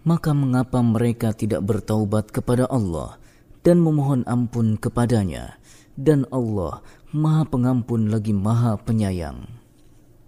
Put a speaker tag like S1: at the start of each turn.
S1: Maka mengapa mereka tidak bertaubat kepada Allah dan memohon ampun kepadanya, dan Allah Maha Pengampun lagi Maha Penyayang.